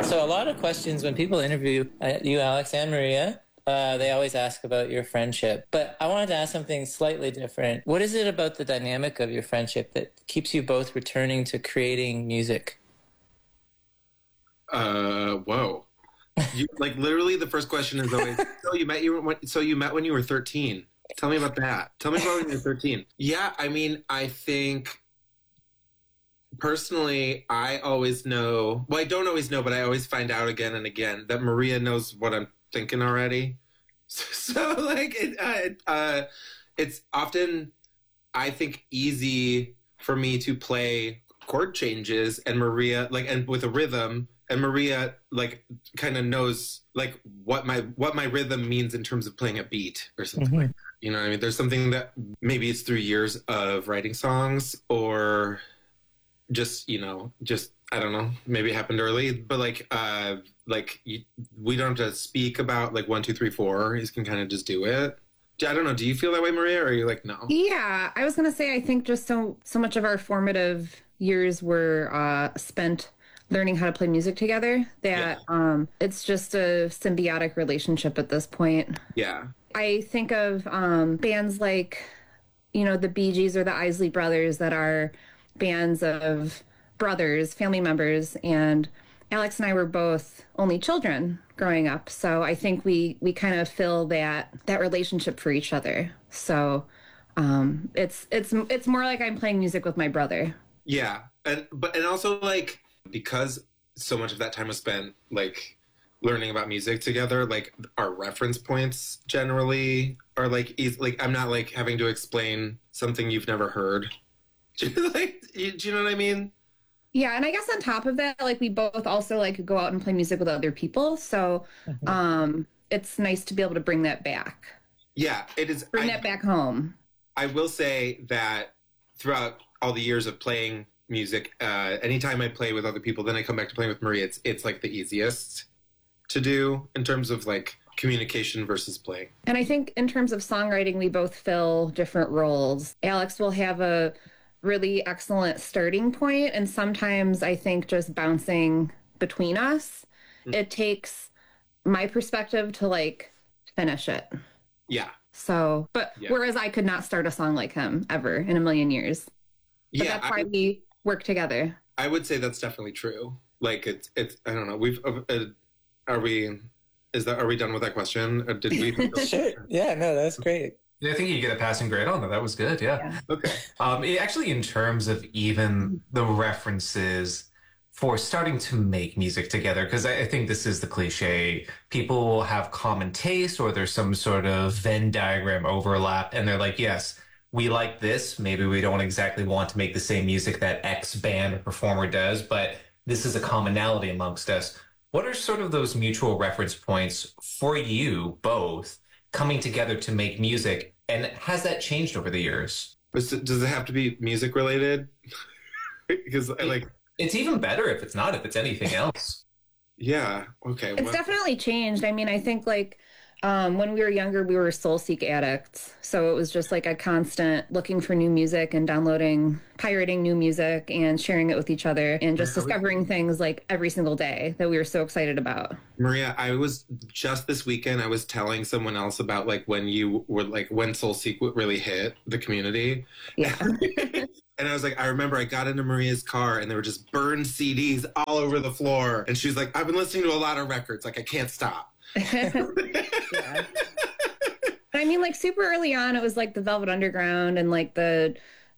So a lot of questions when people interview you, Alex and Maria, they always ask about your friendship. But I wanted to ask something slightly different. What is it about the dynamic of your friendship that keeps you both returning to creating music? Whoa. Like literally the first question is always, so you met when you were 13. Tell me about that. Tell me about when you were 13. Yeah, I mean, I think personally, I always know, well, I don't always know, but I always find out again and again that Maria knows what I'm thinking already. So like, it's often, I think, easy for me to play chord changes and Maria, like, and with a rhythm, and Maria, like, kind of knows, like, what my rhythm means in terms of playing a beat or something like that. You know what I mean? There's something that maybe it's through years of writing songs or just, I don't know, maybe it happened early, but we don't have to speak about like 1, 2, 3, 4. You can kind of just do it. I don't know. Do you feel that way, Maria? Or are you like, no? Yeah, I was going to say, I think just so much of our formative years were spent learning how to play music together that it's just a symbiotic relationship at this point. Yeah. I think of bands like, the Bee Gees or the Isley Brothers that are bands of brothers, family members, and Alex and I were both only children growing up. So I think we kind of fill that relationship for each other. So it's more like I'm playing music with my brother. Yeah. And also like, because so much of that time was spent like learning about music together, like our reference points generally are like I'm not like having to explain something you've never heard. Do you know what I mean? Yeah, and I guess on top of that, like we both also like go out and play music with other people, so it's nice to be able to bring that back. Yeah, it is. Bring that back home. I will say that throughout all the years of playing music, anytime I play with other people, then I come back to playing with Maria. It's like the easiest to do in terms of like communication versus playing. And I think in terms of songwriting, we both fill different roles. Alex will have a really excellent starting point, and sometimes I think just bouncing between us, it takes my perspective to like finish it. Yeah. So, whereas I could not start a song like him ever in a million years. But that's why we work together. I would say that's definitely true. Like it's I don't know. Are we done with that question? Or did we? Sure. Yeah, no, that's great. Yeah, I think you get a passing grade on that. That was good. Yeah. Okay. Actually, in terms of even the references for starting to make music together, because I think this is the cliche. People will have common taste or there's some sort of Venn diagram overlap. And they're like, yes, we like this. Maybe we don't exactly want to make the same music that X band or performer does, but this is a commonality amongst us. What are sort of those mutual reference points for you both coming together to make music? And has that changed over the years? Does it have to be music related? Because It's even better if it's anything else. Yeah. Okay. It's definitely changed. I mean, I think like when we were younger, we were Soulseek addicts. So it was just like a constant looking for new music and pirating new music and sharing it with each other and just discovering things like every single day that we were so excited about. Maria, I was just this weekend, I was telling someone else about like when you were like when Soulseek really hit the community. Yeah. And I was like, I remember I got into Maria's car and there were just burned CDs all over the floor. And she was like, I've been listening to a lot of records. Like, I can't stop. Yeah. I mean, like super early on, it was like the Velvet Underground and like the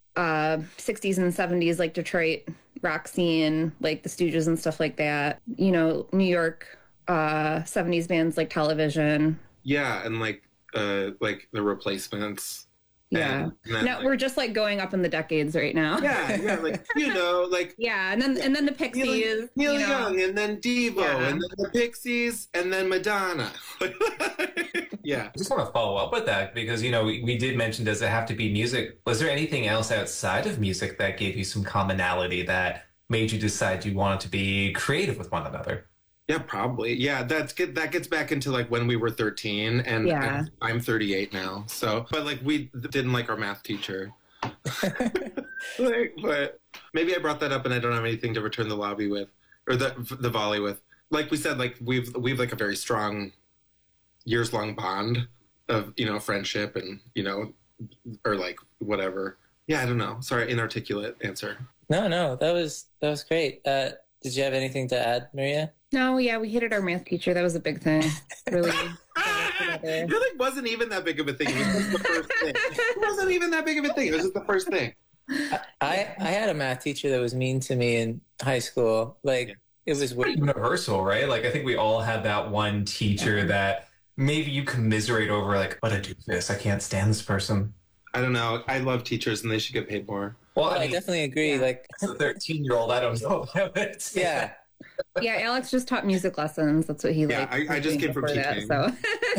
60s and 70s, like Detroit rock scene, like the Stooges and stuff like that. New York 70s bands like Television. Yeah, and like the Replacements. Yeah. No, we're just like going up in the decades right now. Yeah, like like yeah, and then the Pixies, Neil Young, and then Devo, and then the Pixies, and then Madonna. Yeah. I just want to follow up with that because we did mention, does it have to be music? Was there anything else outside of music that gave you some commonality that made you decide you wanted to be creative with one another? Yeah, probably. Yeah, that's good. That gets back into like when we were 13 and I'm 38 now. So, but like we didn't like our math teacher. But maybe I brought that up and I don't have anything to return the lobby with or the volley with. like we said, like we've like a very strong years long bond of, you know, friendship and, you know, or like whatever. Yeah, I don't know. Sorry, inarticulate answer. No, that was great. Did you have anything to add, Maria? No, yeah, we hated our math teacher. That was a big thing. Really. It like wasn't even that big of a thing. It was just the first thing. It wasn't even that big of a thing. It was just the first thing. I had a math teacher that was mean to me in high school. Like it was weird. Universal, right? Like I think we all had that one teacher that maybe you commiserate over, like, what a doofus. I can't stand this person. I don't know. I love teachers and they should get paid more. Well, I definitely agree. Like as a 13-year-old, I don't know about it. yeah. Yeah, Alex just taught music lessons. That's what he liked. I just came from teaching. So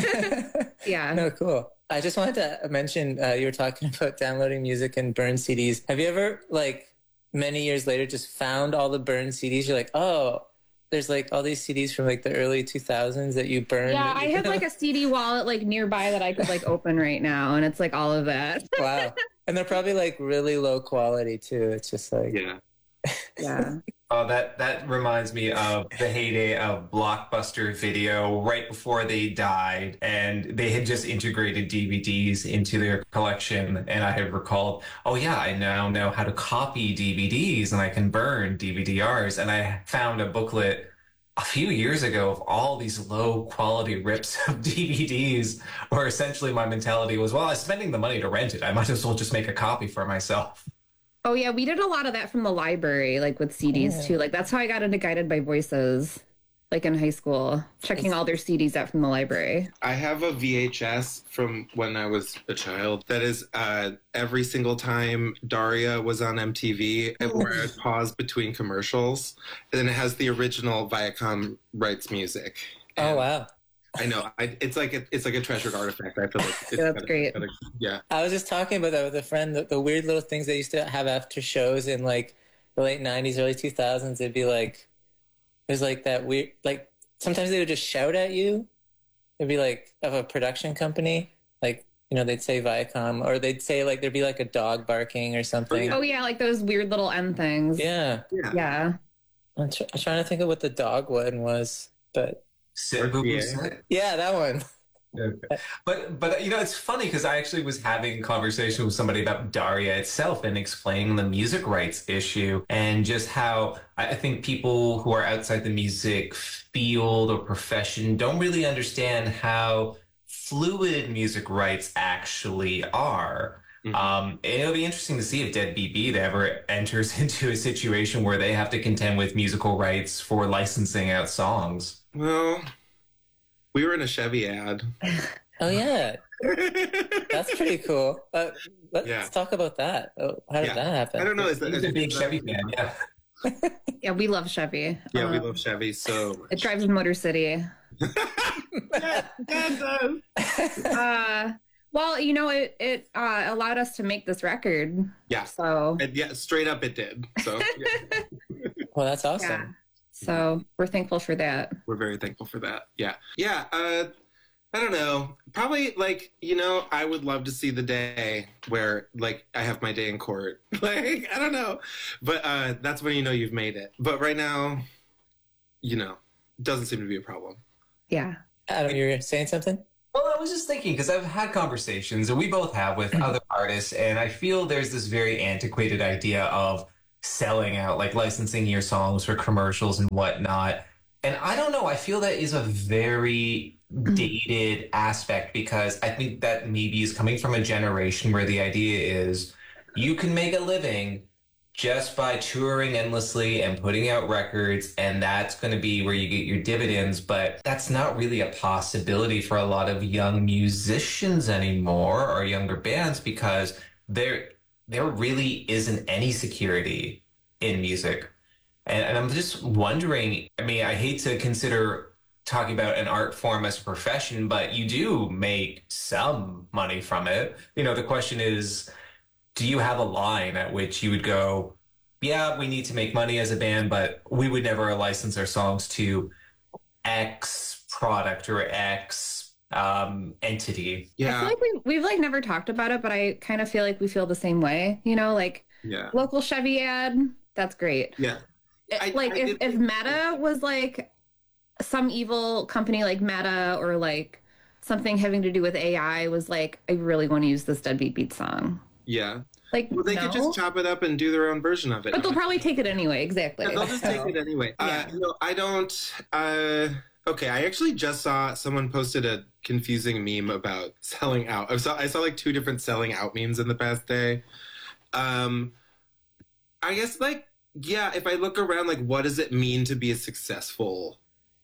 yeah. No, cool. I just wanted to mention you were talking about downloading music and burn CDs. Have you ever, like, many years later, just found all the burned CDs? You're like, oh, there's like all these CDs from like the early 2000s that you burned. Yeah, I have like a CD wallet like nearby that I could like open right now, and it's like all of that. Wow. And they're probably like really low quality too. It's just like Yeah. Oh, that reminds me of the heyday of Blockbuster Video right before they died, and they had just integrated DVDs into their collection. And I had recalled, oh yeah, I now know how to copy DVDs and I can burn DVD-Rs. And I found a booklet a few years ago of all these low quality rips of DVDs, where essentially my mentality was, well, I'm spending the money to rent it. I might as well just make a copy for myself. Oh yeah, we did a lot of that from the library, like with CDs too. Like that's how I got into Guided by Voices, like in high school, checking all their CDs out from the library. I have a VHS from when I was a child that is every single time Daria was on MTV, where I'd pause between commercials, and then it has the original Viacom rights music. oh wow. I know. It's like a treasured artifact. I feel like That's great. Yeah. I was just talking about that with a friend, the weird little things they used to have after shows in like the late 90s, early 2000s. It'd be like, there's like that weird, like sometimes they would just shout at you. It'd be like of a production company, like, you know, they'd say Viacom, or they'd say like, there'd be like a dog barking or something. Oh yeah, like those weird little end things. Yeah. Yeah. I'm trying to think of what the dog one was, but yeah, that one. Okay. But you know, it's funny because I actually was having a conversation with somebody about Daria itself and explaining the music rights issue and just how I think people who are outside the music field or profession don't really understand how fluid music rights actually are. And it'll be interesting to see if Deadbeat Beat ever enters into a situation where they have to contend with musical rights for licensing out songs. Well, we were in a Chevy ad. Oh yeah, that's pretty cool. Let's talk about that. How did that happen? I don't know. He's a big Chevy fan, yeah. Yeah, we love Chevy. Yeah, we love Chevy so much. It drives in Motor City. Yeah, it does. Well, you know, it allowed us to make this record. Yeah. So Yeah, straight up it did. So yeah. Well, that's awesome. yeah. So we're thankful for that. We're very thankful for that. Yeah. Yeah. I don't know. Probably like, you know, I would love to see the day where like I have my day in court. Like, I don't know. But that's when you know you've made it. But right now, you know, doesn't seem to be a problem. Yeah. Adam, you were saying something? Well, I was just thinking, because I've had conversations, and we both have with other artists, and I feel there's this very antiquated idea of selling out, like licensing your songs for commercials and whatnot. And I don't know, I feel that is a very dated aspect, because I think that maybe is coming from a generation where the idea is you can make a living just by touring endlessly and putting out records, and that's going to be where you get your dividends. But that's not really a possibility for a lot of young musicians anymore, or younger bands, because there really isn't any security in music. And I'm just wondering, I mean, I hate to consider talking about an art form as a profession, but you do make some money from it. You know, the question is, do you have a line at which you would go, yeah, we need to make money as a band, but we would never license our songs to X product or X entity? Yeah. I feel like we've like never talked about it, but I kind of feel like we feel the same way. You know, like local Chevy ad, that's great. Yeah. If Meta was like some evil company like Meta or like something having to do with AI was like, I really want to use this Deadbeat Beat song. Yeah. Like, Well, they no. could just chop it up and do their own version of it. But they'll probably take it anyway. Exactly. Yeah, they'll just take it anyway. Yeah. No, I don't. Okay, I actually just saw someone posted a confusing meme about selling out. I saw like 2 different selling out memes in the past day. I guess like, yeah, if I look around, like, what does it mean to be a successful,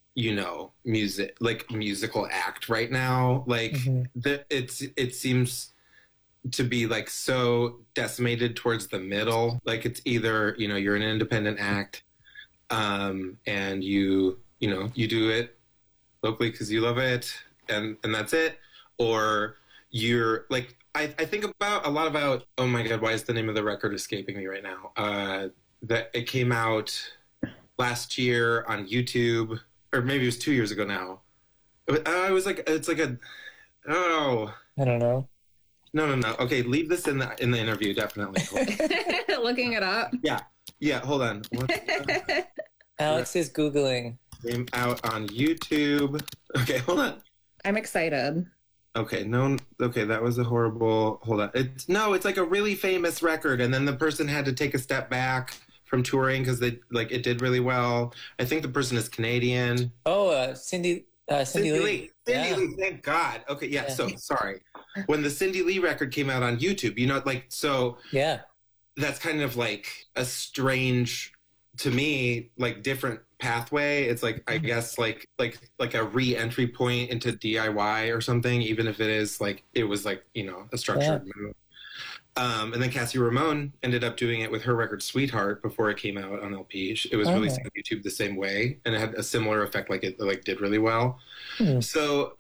musical act right now? Like, it seems to be like so decimated towards the middle. Like, it's either, you're an independent act, and you do it locally because you love it, and that's it, or you're like, I think a lot about, oh my God, why is the name of the record escaping me right now? That it came out last year on YouTube, or maybe it was 2 years ago now. I was like, it's like I don't know. No. Okay, leave this in the interview, definitely. Looking it up. Yeah. Hold on. Alex is Googling. Came out on YouTube. Okay, hold on. I'm excited. Okay, no. Okay, that was a horrible. Hold on. It's like a really famous record, and then the person had to take a step back from touring because it did really well. I think the person is Canadian. Oh, Cindy Lee. Cindy Lee, thank God. Okay, yeah. Yeah. So sorry. When the Cindy Lee record came out on YouTube, Yeah. that's kind of like a strange, to me, like different pathway. It's like, I guess like a re-entry point into DIY or something, even if it is like, it was like, a structured move. And then Cassie Ramone ended up doing it with her record Sweetheart before it came out on LP. It was released on YouTube the same way, and it had a similar effect, like it did really well. So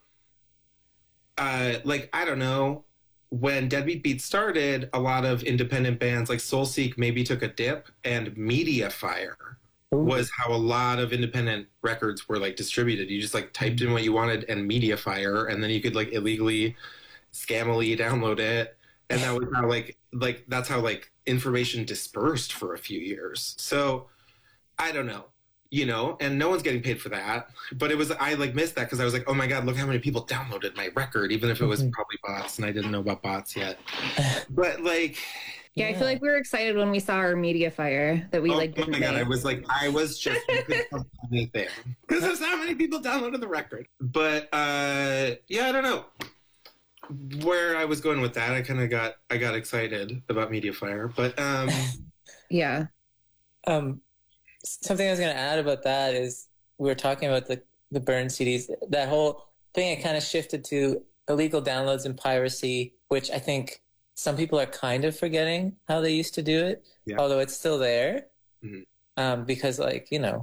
I don't know, when Deadbeat Beat started, a lot of independent bands like Soulseek maybe took a dip, and Mediafire was how a lot of independent records were like distributed. You just like typed in what you wanted and Mediafire, and then you could like illegally, scammily download it. And that was how that's how information dispersed for a few years. So I don't know, and no one's getting paid for that. But I missed that because I was like, oh my God, look how many people downloaded my record, even if it was probably bots, and I didn't know about bots yet. But Yeah, I feel like we were excited when we saw our Mediafire that we oh didn't my God, make. I was just anything because there's not many people downloaded the record. But yeah, I don't know where I was going with that. I got excited about Mediafire, but Yeah. Something I was going to add about that is we were talking about the burn CDs. That whole thing, it kind of shifted to illegal downloads and piracy, which I think some people are kind of forgetting how they used to do it, although it's still there. Because I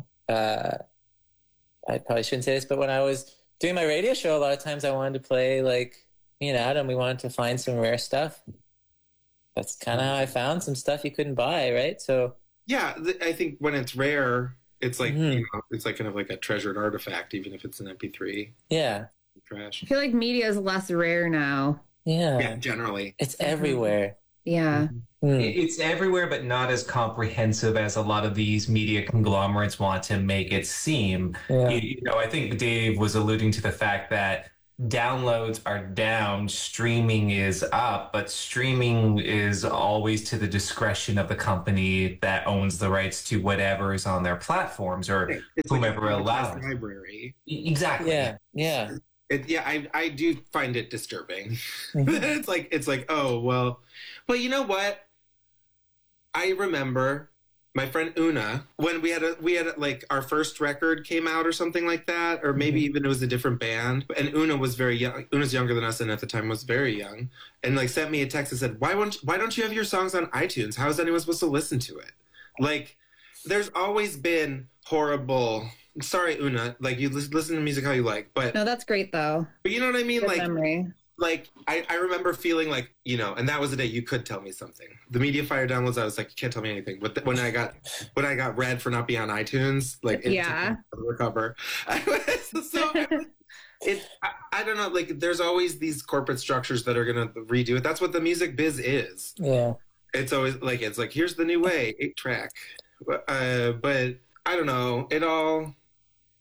probably shouldn't say this, but when I was doing my radio show, a lot of times I wanted to play me and Adam, we wanted to find some rare stuff. That's kind of how I found some stuff you couldn't buy, right? So yeah, I think when it's rare, it's like it's like kind of like a treasured artifact, even if it's an MP3. Yeah, trash. I feel like media is less rare now. Yeah, generally, it's everywhere. Yeah, it's everywhere, but not as comprehensive as a lot of these media conglomerates want to make it seem. Yeah. I think Dave was alluding to the fact that downloads are down, streaming is up, but streaming is always to the discretion of the company that owns the rights to whatever is on their platforms or it's whomever like a allows. Library. Exactly. Yeah. I do find it disturbing. It's like, oh well, you know what? I remember my friend Una, when we had like our first record came out or something like that, or maybe even it was a different band. And Una was very young. Una's younger than us, and at the time was very young. And sent me a text and said, "Why don't you have your songs on iTunes? How is anyone supposed to listen to it?" There's always been horrible. Sorry, Una. You listen to music how you like, but no, that's great though. But you know what I mean? Good memory. I remember feeling and that was the day you could tell me something. The Mediafire downloads, I was like, you can't tell me anything. But when I got read for not being on iTunes, it took me to recover. I don't know. There's always these corporate structures that are gonna redo it. That's what the music biz is. Yeah. It's always here's the new way, 8-track. But I don't know.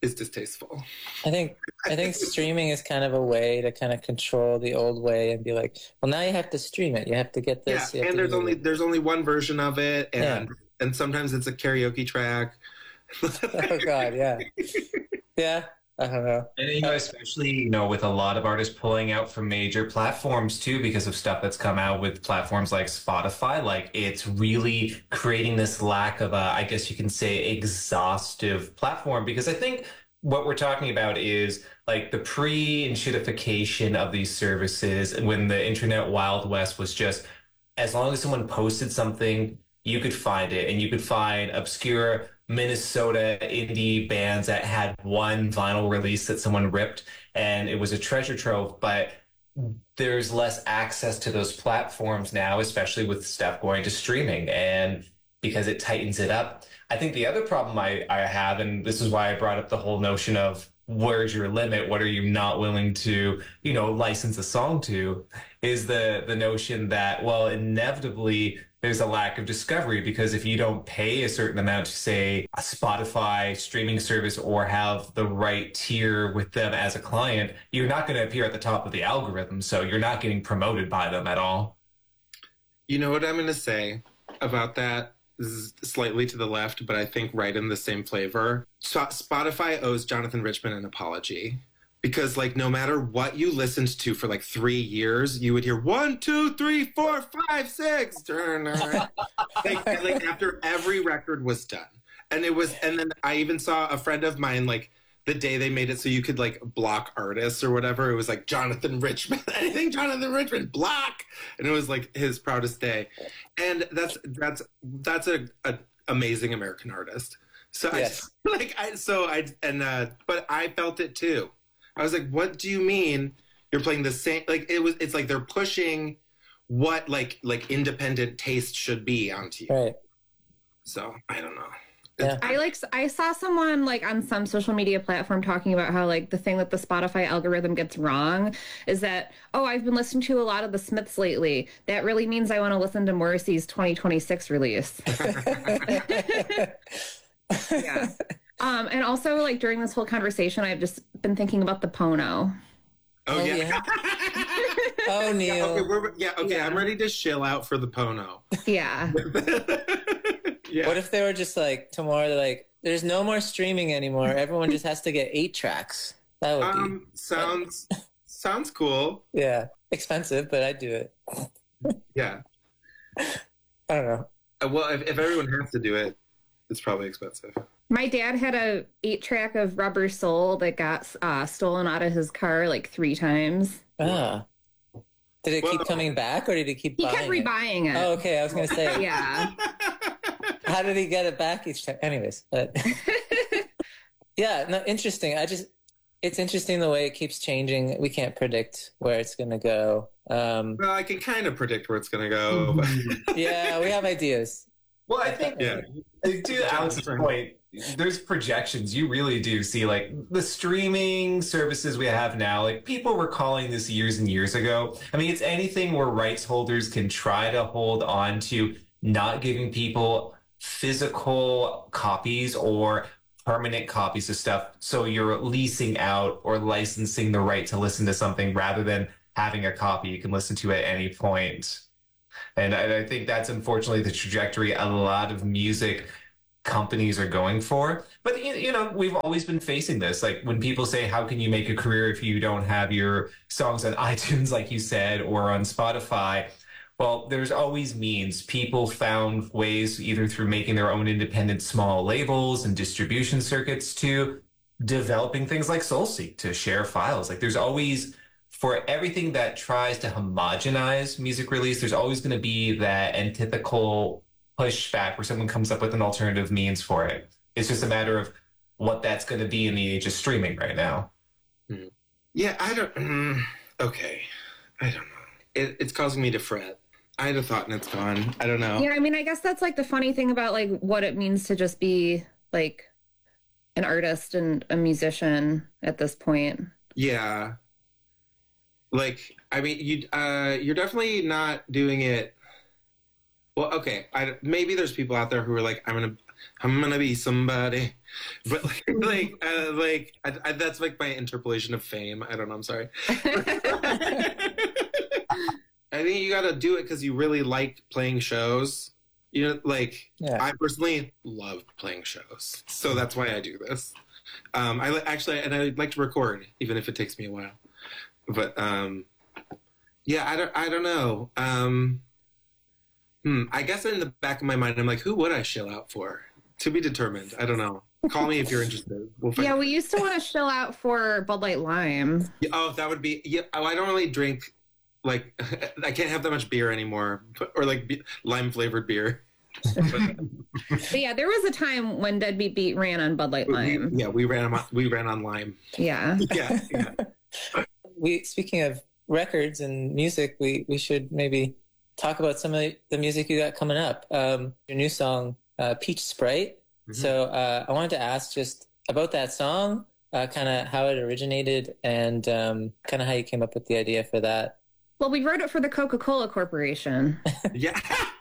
is distasteful. I think streaming is kind of a way to kind of control the old way and be like, well, now you have to stream it. You have to get this. Yeah, and there's only one version of it, and Yeah. and sometimes it's a karaoke track. Oh God, yeah, yeah. I don't know. And especially, with a lot of artists pulling out from major platforms too, because of stuff that's come out with platforms like Spotify, like it's really creating this lack of I guess you can say, exhaustive platform. Because I think what we're talking about is like the pre-enshittification of these services, and when the internet Wild West was just, as long as someone posted something, you could find it, and you could find obscure Minnesota indie bands that had one vinyl release that someone ripped, and it was a treasure trove. But there's less access to those platforms now, especially with stuff going to streaming, and because it tightens it up. I think the other problem I have, and this is why I brought up the whole notion of where's your limit, what are you not willing to license a song to, is the notion that, well, inevitably there's a lack of discovery, because if you don't pay a certain amount to, say, a Spotify streaming service or have the right tier with them as a client, you're not going to appear at the top of the algorithm, so you're not getting promoted by them at all. You know what I'm going to say about that? This is slightly to the left, but I think right in the same flavor. Spotify owes Jonathan Richman an apology, because like no matter what you listened to for like 3 years, you would hear 1, 2, 3, 4, 5, 6, like after every record was done. And then I even saw a friend of mine, like the day they made it so you could like block artists or whatever, it was like Jonathan Richman, anything Jonathan Richman, block, and it was like his proudest day. And that's a amazing American artist. So Yes. but I felt it too. I was like, what do you mean you're playing the same? Like it's like they're pushing what like independent taste should be onto you. Right. So I don't know. Yeah. I saw someone like on some social media platform talking about how like the thing that the Spotify algorithm gets wrong is that, oh, I've been listening to a lot of the Smiths lately. That really means I want to listen to Morrissey's 2026 release. Yeah. And also like during this whole conversation, I've just been thinking about the Pono. Oh, yeah. Oh, Neil. Okay, I'm ready to shill out for the Pono. Yeah. Yeah. What if they were just like tomorrow? They're like, there's no more streaming anymore. Everyone just has to get 8 tracks. That would be sounds cool. yeah, expensive, but I'd do it. Yeah. I don't know. Well, if everyone has to do it, it's probably expensive. My dad had a 8-track of Rubber Soul that got stolen out of his car like 3 times. Ah. Did it keep coming back, or did he keep He buying kept rebuying it. Oh, okay. I was gonna say, Yeah. how did he get it back each time? Anyways, but yeah, no, interesting. It's interesting the way it keeps changing. We can't predict where it's gonna go. Well, I can kind of predict where it's going to go. But Yeah, we have ideas. Well, I think, Yeah. to Alex's point, there's projections. You really do see like the streaming services we have now, like people were calling this years and years ago. I mean, it's anything where rights holders can try to hold on to not giving people physical copies or permanent copies of stuff. So you're leasing out or licensing the right to listen to something rather than having a copy you can listen to at any point. And I think that's unfortunately the trajectory a lot of music companies are going for. But, we've always been facing this. Like when people say, how can you make a career if you don't have your songs on iTunes, like you said, or on Spotify? Well, there's always means. People found ways either through making their own independent small labels and distribution circuits to developing things like SoulSeek to share files. Like there's always, for everything that tries to homogenize music release, there's always going to be that antithetical pushback where someone comes up with an alternative means for it. It's just a matter of what that's going to be in the age of streaming right now. yeah, I don't. Okay, I don't know. It's causing me to fret. I had a thought and it's gone. I don't know. Yeah, I mean, I guess that's like the funny thing about like what it means to just be like an artist and a musician at this point. Yeah. Like, I mean, you're definitely not doing it. Well, okay. Maybe there's people out there who are like, I'm I'm gonna be somebody. But that's like my interpolation of Fame. I don't know. I'm sorry. I think you got to do it because you really like playing shows. You know, like Yeah. I personally love playing shows, so that's why I do this. Actually, and I like to record, even if it takes me a while. But yeah, I don't know. I guess in the back of my mind, I'm like, who would I shill out for? To be determined. I don't know. Call me if you're interested. We'll find Yeah, we used to want to chill out for Bud Light Lime. Yeah, oh, that would be. Yeah. Oh, I don't really drink. Like, I can't have that much beer anymore, or like lime flavored beer. But yeah, there was a time when Deadbeat Beat ran on Bud Light Lime. We ran on lime. Yeah. Yeah. Speaking of records and music, we should maybe talk about some of the music you got coming up. Your new song, Peach Sprite. Mm-hmm. So I wanted to ask just about that song, kind of how it originated and kind of how you came up with the idea for that. Well, we wrote it for the Coca-Cola Corporation. Yeah.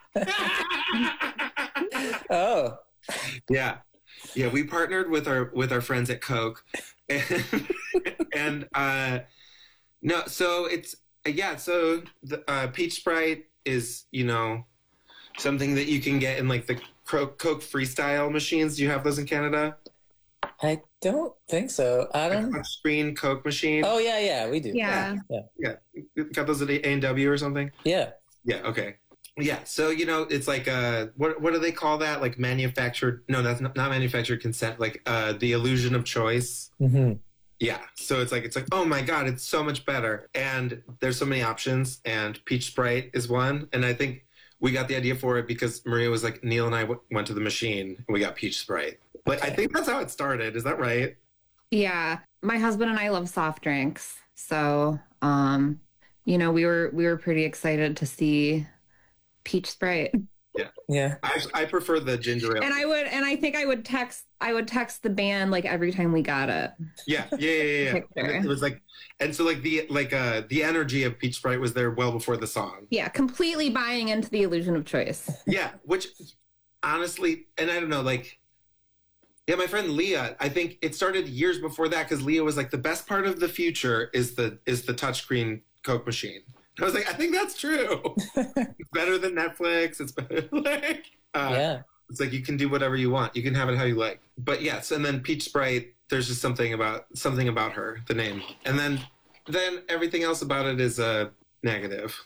Oh. Yeah. Yeah, we partnered with our friends at Coke. And no, so it's so the Peach Sprite is, something that you can get in like the Coke Freestyle machines. Do you have those in Canada? I don't think so. Adam? Like touchscreen Coke machine. Oh, yeah, we do. Yeah. Yeah. Got those at A&W or something? Yeah. Yeah, okay. Yeah, so, it's like, what do they call that? Like manufactured, no, that's not manufactured consent, like the illusion of choice. Mm-hmm. Yeah, so it's like, oh my God, it's so much better. And there's so many options, and Peach Sprite is one. And I think we got the idea for it because Maria was like, Neil and I went to the machine and we got Peach Sprite. Like, I think that's how it started. Is that right? Yeah. My husband and I love soft drinks. So, we were pretty excited to see Peach Sprite. Yeah. I prefer the ginger ale. And I think I would text the band like every time we got it. Yeah. And it was like, and so like the energy of Peach Sprite was there well before the song. Yeah, completely buying into the illusion of choice. Yeah, which honestly, and I don't know, like, yeah, my friend Leah, I think it started years before that because Leah was like, the best part of the future is the touchscreen Coke machine. I was like, I think that's true. It's better than Netflix. It's better. Yeah. It's like you can do whatever you want. You can have it how you like. But yes, and then Peach Sprite, there's just something about her, the name, and then everything else about it is negative.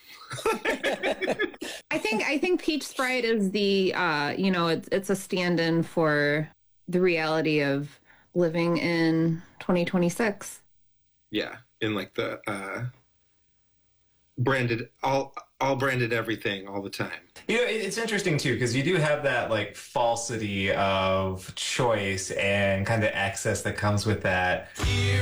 I think Peach Sprite is the it's a stand-in for the reality of living in 2026. Yeah, in like the branded all branded everything all the time. It's interesting too because you do have that like falsity of choice and kind of excess that comes with that.